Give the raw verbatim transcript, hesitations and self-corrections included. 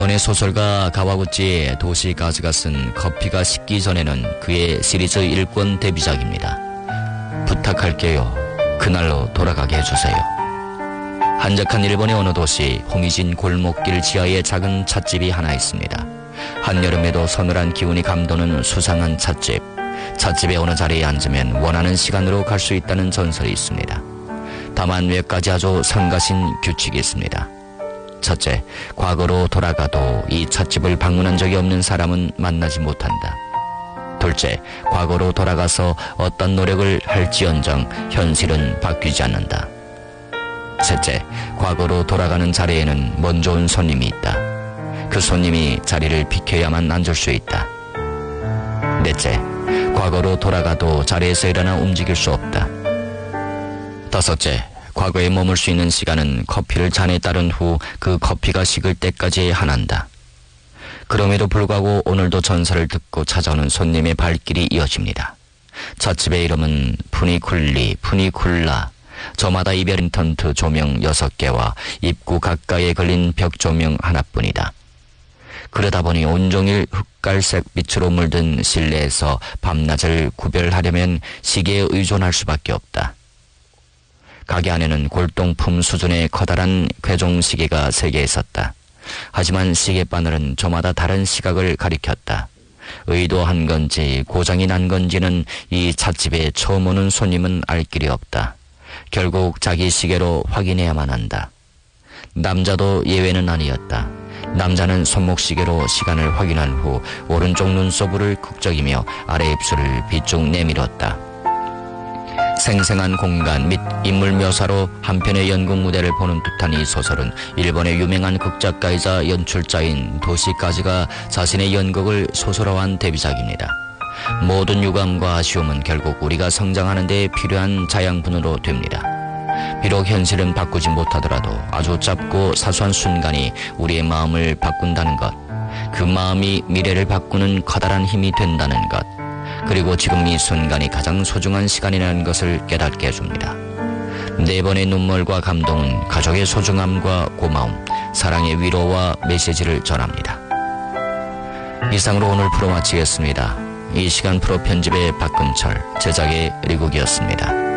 일본의 소설가 가와구치의 도시가즈가 쓴 커피가 식기 전에는 그의 시리즈 일 권 데뷔작입니다. 부탁할게요. 그날로 돌아가게 해주세요. 한적한 일본의 어느 도시 홍이진 골목길 지하에 작은 찻집이 하나 있습니다. 한여름에도 서늘한 기운이 감도는 수상한 찻집. 찻집의 어느 자리에 앉으면 원하는 시간으로 갈 수 있다는 전설이 있습니다. 다만 몇 가지 아주 성가신 규칙이 있습니다. 첫째, 과거로 돌아가도 이 찻집을 방문한 적이 없는 사람은 만나지 못한다. 둘째, 과거로 돌아가서 어떤 노력을 할지언정 현실은 바뀌지 않는다. 셋째, 과거로 돌아가는 자리에는 먼저 온 손님이 있다. 그 손님이 자리를 비켜야만 앉을 수 있다. 넷째, 과거로 돌아가도 자리에서 일어나 움직일 수 없다. 다섯째, 과거에 머물 수 있는 시간은 커피를 잔에 따른 후 그 커피가 식을 때까지 한한다. 그럼에도 불구하고 오늘도 전설을 듣고 찾아오는 손님의 발길이 이어집니다. 찻집의 이름은 푸니쿨리, 푸니쿨라. 저마다 이별 인턴트 조명 여섯 개와 입구 가까이에 걸린 벽 조명 하나뿐이다. 그러다 보니 온종일 흑갈색 빛으로 물든 실내에서 밤낮을 구별하려면 시계에 의존할 수밖에 없다. 가게 안에는 골동품 수준의 커다란 궤종시계가 세 개 있었다. 하지만 시계바늘은 저마다 다른 시각을 가리켰다. 의도한 건지 고장이 난 건지는 이 찻집에 처음 오는 손님은 알 길이 없다. 결국 자기 시계로 확인해야만 한다. 남자도 예외는 아니었다. 남자는 손목시계로 시간을 확인한 후 오른쪽 눈썹을 극적이며 아래 입술을 비쭉 내밀었다. 생생한 공간 및 인물 묘사로 한편의 연극 무대를 보는 듯한 이 소설은 일본의 유명한 극작가이자 연출자인 도시가즈가 자신의 연극을 소설화한 데뷔작입니다. 모든 유감과 아쉬움은 결국 우리가 성장하는 데 필요한 자양분으로 됩니다. 비록 현실은 바꾸지 못하더라도 아주 짧고 사소한 순간이 우리의 마음을 바꾼다는 것, 그 마음이 미래를 바꾸는 커다란 힘이 된다는 것, 그리고 지금 이 순간이 가장 소중한 시간이라는 것을 깨닫게 해줍니다. 네 번의 눈물과 감동은 가족의 소중함과 고마움, 사랑의 위로와 메시지를 전합니다. 이상으로 오늘 프로 마치겠습니다. 이 시간 프로 편집의 박근철, 제작의 리국이었습니다.